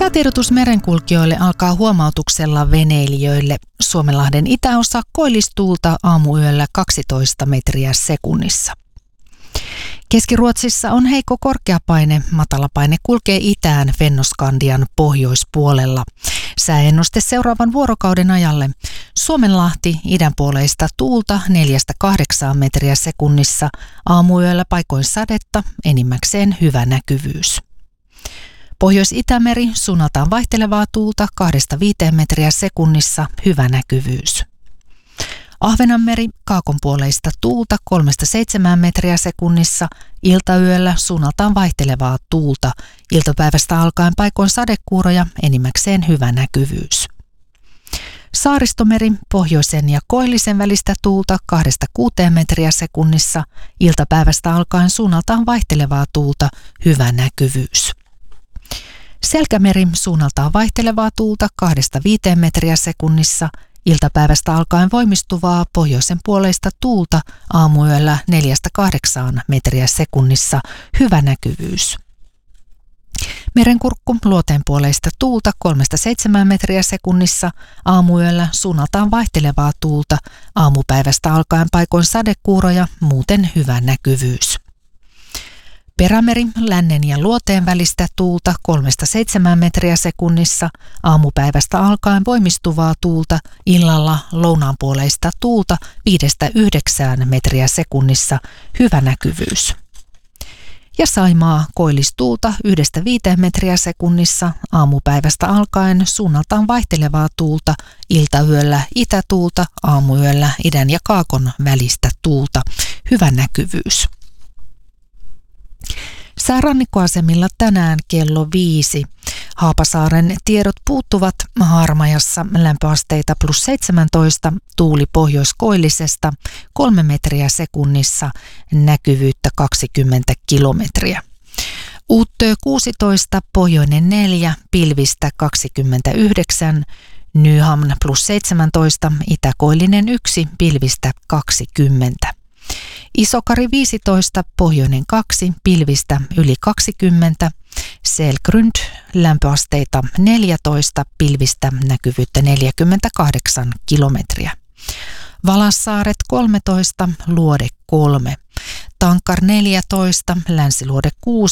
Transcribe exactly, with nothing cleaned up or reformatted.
Säätiedotus merenkulkijoille alkaa huomautuksella veneilijöille. Suomenlahden itäosa koillistuulta aamuyöllä kaksitoista metriä sekunnissa. Keski-Ruotsissa on heikko korkeapaine. Matalapaine kulkee itään Fennoskandian pohjoispuolella. Sääennuste seuraavan vuorokauden ajalle. Suomenlahti idänpuoleista tuulta neljästä kahdeksaan metriä sekunnissa. Aamuyöllä paikoin sadetta, enimmäkseen hyvä näkyvyys. Pohjois-Itämeri suunnaltaan vaihtelevaa tuulta kahdesta viiteen metriä sekunnissa, hyvä näkyvyys. Ahvenanmeri kaakonpuoleista tuulta kolmesta seitsemään metriä sekunnissa, iltayöllä suunnaltaan vaihtelevaa tuulta, iltapäivästä alkaen paikoin sadekuuroja, enimmäkseen hyvä näkyvyys. Saaristomeri pohjoisen ja koillisen välistä tuulta kahdesta kuuteen metriä sekunnissa, iltapäivästä alkaen suunnaltaan vaihtelevaa tuulta, hyvä näkyvyys. Selkämeri suunnaltaan vaihtelevaa tuulta kahdesta viiteen metriä sekunnissa, iltapäivästä alkaen voimistuvaa pohjoisen puoleista tuulta aamuyöllä neljästä kahdeksaan metriä sekunnissa, hyvä näkyvyys. Merenkurkku luoteenpuoleista tuulta kolmesta seitsemään metriä sekunnissa, aamuyöllä suunnaltaan vaihtelevaa tuulta, aamupäivästä alkaen paikoin sadekuuroja, muuten hyvä näkyvyys. Perämeri lännen ja luoteen välistä tuulta kolmesta seitsemään metriä sekunnissa, aamupäivästä alkaen voimistuvaa tuulta, illalla lounaanpuoleista tuulta viidestä yhdeksään metriä sekunnissa, hyvä näkyvyys. Ja Saimaa koillistuulta yhdestä viiteen metriä sekunnissa, aamupäivästä alkaen suunnaltaan vaihtelevaa tuulta, iltayöllä itätuulta, aamuyöllä idän ja kaakon välistä tuulta, hyvä näkyvyys. Säärannikkoasemilla tänään kello viisi. Haapasaaren tiedot puuttuvat. Harmajassa lämpöasteita plus seitsemäntoista, tuuli pohjoiskoillisesta kolme metriä sekunnissa, näkyvyyttä kaksikymmentä kilometriä. Uuttöö kuusitoista, pohjoinen neljä, pilvistä kaksikymmentäyhdeksän, Nyhamn plus seitsemäntoista, itäkoillinen yksi, pilvistä kaksikymmentä. Isokari viisitoista, pohjoinen kaksi, pilvistä yli kaksikymmentä, Selgrund lämpöasteita neljätoista, pilvistä näkyvyyttä neljäkymmentäkahdeksan kilometriä. Valassaaret kolmetoista, Luode kolme, Tankar neljätoista, Länsiluode kuusi,